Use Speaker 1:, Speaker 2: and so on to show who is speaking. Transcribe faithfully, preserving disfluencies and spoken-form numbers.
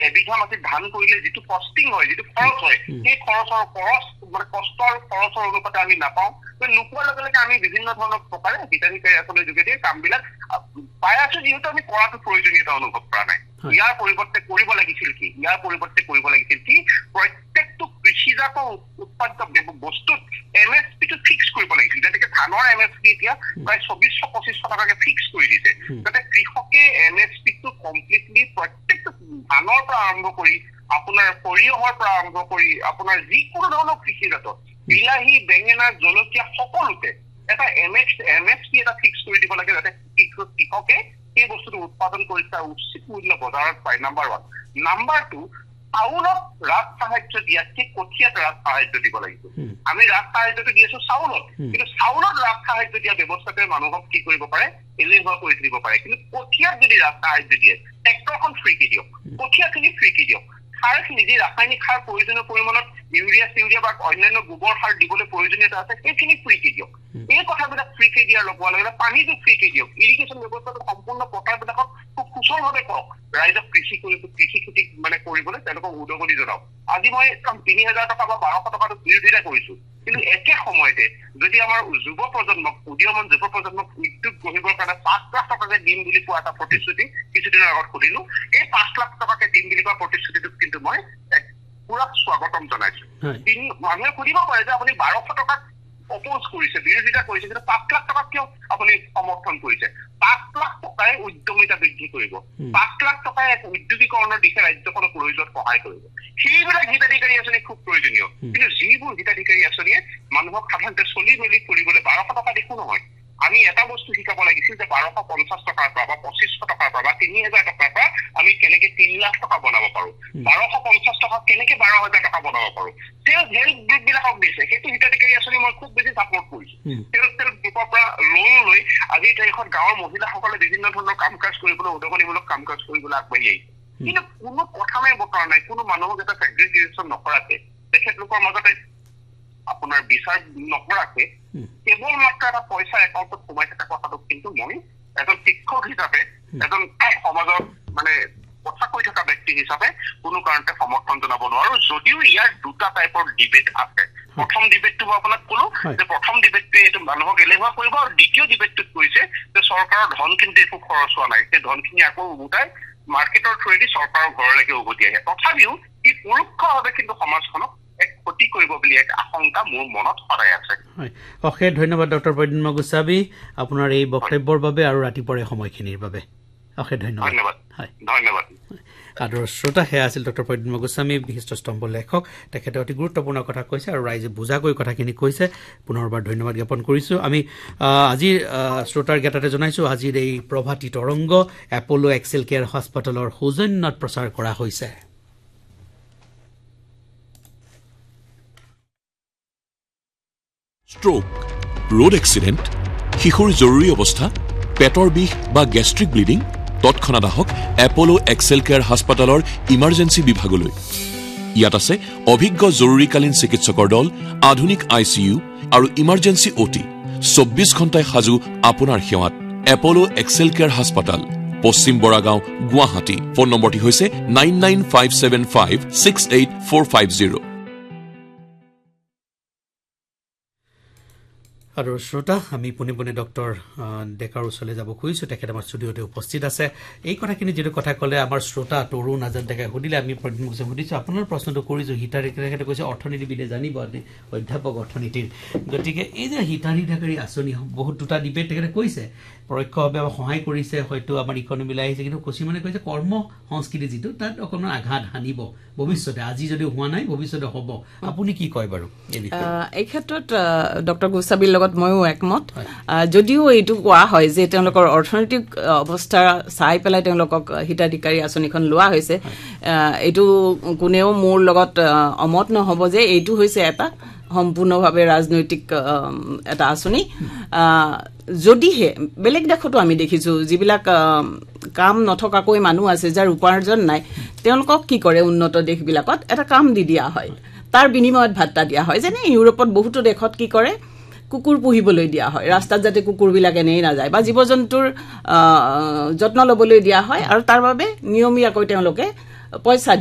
Speaker 1: এবিঘা মাটিত ধান কৰিলে যিটো কষ্টিং হয় যিটো খৰচ হয় সেই খৰচৰ খৰচ মানে কষ্টৰ খৰচৰ অনুপাতে আমি নাপাওঁ নোপোৱাৰ লগে লগে আমি বিভিন্ন ধৰণৰ প্ৰকাৰে হিতাধিকাৰী আঁচনিৰ যোগেদি কামবিলাক পাই আছো যিহেতু আমি কৰাটো প্ৰয়োজনীয়তা অনুভৱ কৰা নাই ইয়াৰ পৰিৱৰ্তে কৰিব লাগিছিল কি ইয়াৰ পৰিৱৰ্তে কৰিব লাগিছিল কি প্ৰত্যেকটো কৃষিজাত উৎপাদিত বস্তুত এম এছ পিটো ফিক্স কৰিব লাগিছিল যেনেকে ধানৰ এম এছ পি এতিয়া প্ৰায় চৌবিশ পঁচিশ টকাকে ফিক্স কৰি দিছে যাতে কৃষকে এম এছ পিটো কমপ্লিটলি প্ৰত্যেকটো ধানৰ পৰা আৰম্ভ কৰি আপোনাৰ সৰিয়হৰ পৰা আৰম্ভ কৰি আপোনাৰ যিকোনো ধৰণৰ কৃষিজাত বিলাহী বেঙেনা জলকীয়া সকলোতে এটা M S M S P এটা ফিক্স কৰি দিব লাগে যাতে কৃষকে সেই বস্তুটো উৎপাদন কৰি তাৰ উচিত মূল্য বজাৰত পায় নাম্বাৰ ওৱান নাম্বাৰ টু চাউলত ৰাজ সাহায্য দিয়াতকে কঠিয়াত ৰাজ সাহায্য দিব লাগিব আমি ৰাজ সাহায্যটো দি আছো চাউলত কিন্তু চাউলত ৰাজ সাহায্য দিয়া ব্যৱস্থাটোৱে মানুহক কি কৰিব পাৰে এলেহুৱা কৰি দিব পাৰে কিন্তু কঠিয়াত যদি ৰাজ সাহায্য দিয়ে ট্ৰেক্টৰখন ফ্ৰীকে দিয়ক কঠিয়াখিনি ফ্ৰীকে দিয়ক সাৰখিনি যি ৰাসায়নিক সাৰ প্ৰয়োজনীয় পৰিমাণত ইউৰিয়া চিউৰিয়া বা অন্যান্য গোবৰ সাৰ দিবলৈ প্ৰয়োজনীয়তা আছে সেইখিনি ফ্ৰীকে দিয়ক এই কথাবিলাক ফ্ৰীকে দিয়াৰ লগোৱাৰ লগে লগে পানীটো ফ্ৰীকে দিয়ক ইৰিগেশ্যন ব্যৱস্থাটো সম্পূৰ্ণ পথাৰবিলাকত খুব সুচলভাৱে কৰক ৰাইজক কৃষি কৰিব কৃষি খেতি মানে কৰিবলৈ তেওঁলোকক উদগনি জনাওক আজি মই তিনি হাজাৰ টকা বা বাৰশ টকাটো বিৰোধিতা কৰিছো কিন্তু একে সময়তে যদি আমাৰ যুৱ প্ৰজন্মক উদীয়মান যুৱ প্ৰজন্মক উদ্যোগ গঢ়িবৰ কাৰণে পাঁচ লাখ টকাকে দিম বুলি কোৱা এটা প্ৰতিশ্ৰুতি কিছুদিনৰ আগত সুধিলো এই পাঁচ লাখ টকাকে দিম বুলি কোৱা প্ৰতিশ্ৰুতিটোক কিন্তু মই পুৰা স্বাগতম জনাইছো তিনি মানুহে সুধিব পাৰে যে আপুনি বাৰশ টকাত অপোজ কৰিছে বিৰোধিতা কৰিছে কিন্তু পাঁচ লাখ টকাত কিয় আপুনি সমৰ্থন কৰিছে পাঁচ লাখ টকাই উদ্যমিতা বৃদ্ধি কৰিব পাঁচ লাখ টকাই এক উদ্যোগীকৰণৰ দিশে ৰাজ্যখনক লৈ যোৱাত সহায় কৰিব সেইবিলাক হিতাধিকাৰী আঁচনি খুব প্ৰয়োজনীয় কিন্তু যিবোৰ হিতাধিকাৰী আঁচনিয়ে মানুহক সাধাৰণতে চলি মেলি ফুৰিবলৈ বাৰশ টকা দেখো নহয় আমি এটা বস্তু শিকাব লাগিছিল যে বাৰশ পঞ্চাশ টকাৰ পৰা বা পঁচিছশ টকাৰ পৰা বা তিনি হাজাৰ টকাৰ পৰা আমি কেনেকে তিনি লাখ টকা বনাব পাৰো বাৰশ পঞ্চাশ টকা কেনেকে বাৰ হাজাৰ টকা বনাব পাৰো তেওঁ হেল্থ গ্ৰুপ বিলাকক দিছে সেইটো হিতাধিকাৰী আঁচনি মই খুব বেছি চাপৰ্ট কৰিছো তেওঁ তেওঁ গ্ৰুপৰ পৰা লোন লৈ আজিৰ তাৰিখত গাঁৱৰ মহিলাসকলে বিভিন্ন ধৰণৰ কাম কাজ কৰিবলৈ উদগনিমূলক কাম কাজ কৰিবলৈ আগবাঢ়ি আহিছে কিন্তু কোনো কথা নাই বতৰা নাই কোনো মানুহক এটা চেগ্ৰিগেশ্যন নকৰাকে তেখেতলোকৰ মাজতে আপোনাৰ বিচাৰ নকৰাকে কেৱল মাত্ৰ এটা পইচা একাউণ্টত সোমাই থকা কথাটো কিন্তু মই এজন শিক্ষক হিচাপে এজন সমাজৰ মানে কথা কৈ থকা ব্যক্তি হিচাপে কোনো কাৰণতে সমৰ্থন জনাব নোৱাৰো যদিও ইয়াৰ দুটা টাইপৰ ডিবেট আছে প্ৰথম ডিবেটটো মই আপোনাক কলো যে প্ৰথম ডিবেটটোৱে এইটো মানুহক এলেহুৱা কৰিব আৰু দ্বিতীয় ডিবেটটোত কৈছে যে চৰকাৰৰ ধন কিন্তু একো খৰচ হোৱা নাই সেই ধনখিনি আকৌ উভতাই মাৰ্কেটৰ থ্ৰুৱেদি চৰকাৰৰ ঘৰলৈকে উভতি আহে তথাপিও ই পৰোক্ষভাৱে কিন্তু সমাজখনক এক ক্ষতি কৰিব বুলি এক আশংকা মোৰ মনত সদায় আছে
Speaker 2: অশেষ ধন্যবাদ ডক্টৰ প্ৰদ্যুন্ম গোস্বামী আপোনাৰ এই বক্তব্যৰ বাবে আৰু ৰাতিপুৱাৰ সময়খিনিৰ বাবে অশেষ ধন্যবাদ
Speaker 1: ধন্যবাদ ধন্যবাদ
Speaker 2: আদৰৰ শ্ৰোতা সেয়া আছিল ডক্টৰ প্ৰদ্যুন্ম গোস্বামী বিশিষ্ট স্তম্ভ লেখক তেখেতে অতি গুৰুত্বপূৰ্ণ কথা কৈছে আৰু ৰাইজে বুজাকৈ কথাখিনি কৈছে পুনৰবাৰ ধন্যবাদ জ্ঞাপন কৰিছোঁ আমি আজিৰ শ্ৰোতাৰ জ্ঞাতাতে জনাইছোঁ আজিৰ এই প্ৰভাতী তৰংগ এপল' এক্সেল কেয়াৰ হস্পিটেলৰ সৌজন্যত প্ৰচাৰ কৰা হৈছে
Speaker 3: ষ্ট্ৰোক ৰোড এক্সিডেণ্ট শিশুৰ জৰুৰী অৱস্থা পেটৰ বিষ বা গেষ্ট্ৰিক ব্লিডিং তৎক্ষণাৎ আহক এপল' এক্সেল কেয়াৰ হাস্পাতালৰ ইমাৰ্জেঞ্চি বিভাগলৈ ইয়াত আছে অভিজ্ঞ জৰুৰীকালীন চিকিৎসকৰ দল আধুনিক আই চি ইউ আৰু ইমাৰ্জেঞ্চি অ' টি চৌব্বিছ ঘণ্টাই সাজু আপোনাৰ সেৱাত এপল' এক্সেল কেয়াৰ হাস্পাতাল পশ্চিম বৰাগাঁও গুৱাহাটী ফোন নম্বৰটি হৈছে nine nine five seven five six eight four five zero'
Speaker 2: আৰু শ্ৰোতা আমি পোনে পোনে ডক্টৰ ডেকাৰ ওচৰলৈ যাব খুজিছোঁ তেখেত আমাৰ ষ্টুডিঅ'তে উপস্থিত আছে এই কথাখিনি যিটো কথা ক'লে আমাৰ শ্ৰোতা তৰুণ আজাদ ডেকাই সুধিলে আমি সুধিছোঁ আপোনাৰ প্ৰশ্নটো কৰিছোঁ হিতাধিকাৰী তেখেতে কৈছে অৰ্থনীতিবিদে জানিব অধ্যাপক অৰ্থনীতিৰ গতিকে এই যে হিতাধিকাৰী আঁচনি বহুত দুটা ডিবেট তেখেতে কৈছে পৰোক্ষভাৱে সহায় কৰিছে হয়তো আমাৰ ইকনমিলৈ আহিছে কিন্তু কিছুমানে কৈছে কৰ্ম সংস্কৃতি যিটো তাত অকণমান আঘাত সানিব ভৱিষ্যতে আজি যদি হোৱা নাই ভৱিষ্যতে হ'ব আপুনি কি কয় বাৰু
Speaker 4: এই ক্ষেত্ৰত ডক্টৰ গোস্বামীৰ লগত ময়ো একমত যদিও এইটো কোৱা হয় যে তেওঁলোকৰ অৰ্থনৈতিক অৱস্থা চাই পেলাই তেওঁলোকক হিতাধিকাৰী আঁচনিখন লোৱা হৈছে এইটো কোনেও মোৰ লগত অমত নহ'ব যে এইটো হৈছে এটা সম্পূৰ্ণভাৱে ৰাজনৈতিক এটা আঁচনি যদিহে বেলেগ দেশতো আমি দেখিছোঁ যিবিলাক কাম নথকাকৈ মানুহ আছে যাৰ উপাৰ্জন নাই তেওঁলোকক কি কৰে উন্নত দেশবিলাকত এটা কাম দি দিয়া হয় তাৰ বিনিময়ত ভাত্তা দিয়া হয় যেনে ইউৰোপত বহুতো দেশত কি কৰে কুকুৰ পুহিবলৈ দিয়া হয় ৰাস্তাত যাতে কুকুৰবিলাক এনেই নাযায় বা জীৱ জন্তুৰ যত্ন ল'বলৈ দিয়া হয় আৰু তাৰ বাবে নিয়মীয়াকৈ তেওঁলোকে পইচা